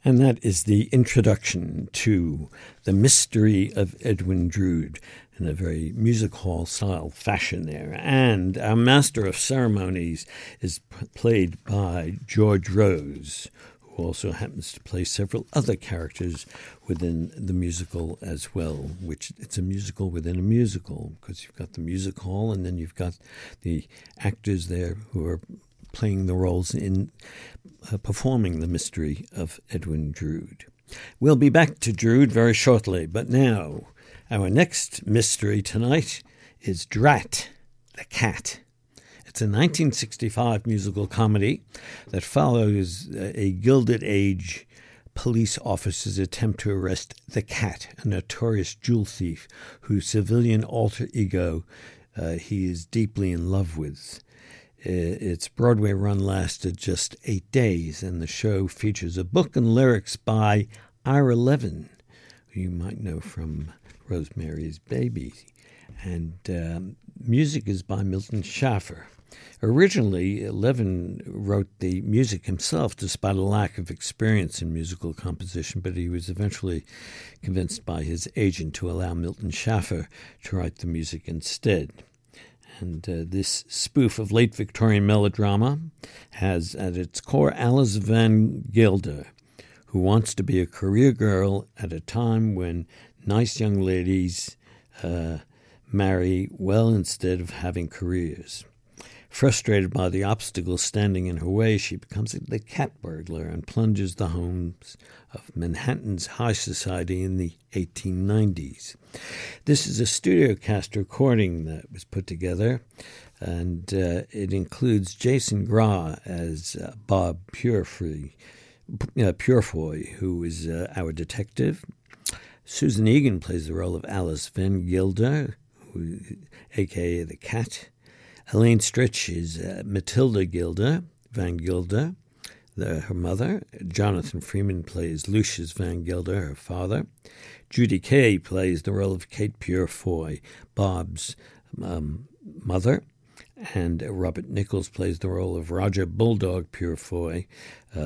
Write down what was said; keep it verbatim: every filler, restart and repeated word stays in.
And that is the introduction to The Mystery of Edwin Drood in a very music hall style fashion there. And our master of ceremonies is p- played by George Rose, who also happens to play several other characters within the musical as well, which it's a musical within a musical, because you've got the music hall and then you've got the actors there who are playing the roles in uh, performing The Mystery of Edwin Drood. We'll be back to Drood very shortly, but now our next mystery tonight is Drat, the Cat. It's a nineteen sixty-five musical comedy that follows a Gilded Age police officer's attempt to arrest the Cat, a notorious jewel thief whose civilian alter ego uh, he is deeply in love with. Its Broadway run lasted just eight days, and the show features a book and lyrics by Ira Levin, who you might know from Rosemary's Baby. And um, music is by Milton Schafer. Originally, Levin wrote the music himself despite a lack of experience in musical composition, but he was eventually convinced by his agent to allow Milton Schafer to write the music instead. And uh, this spoof of late Victorian melodrama has at its core Alice Van Gelder, who wants to be a career girl at a time when nice young ladies uh, marry well instead of having careers. Frustrated by the obstacles standing in her way, she becomes the cat burglar and plunges the homes of Manhattan's high society in the eighteen nineties. This is a studio cast recording that was put together, and uh, it includes Jason Gra as uh, Bob Purefoy, uh, Purefoy, who is uh, our detective. Susan Egan plays the role of Alice Van Gelder, who, a k a the Cat. Elaine Stritch is uh, Matilda Gilder, Van Gelder, the, her mother. Jonathan Freeman plays Lucius Van Gelder, her father. Judy Kay plays the role of Kate Purefoy, Bob's um, mother. And uh, Robert Nichols plays the role of Roger Bulldog Purefoy, uh,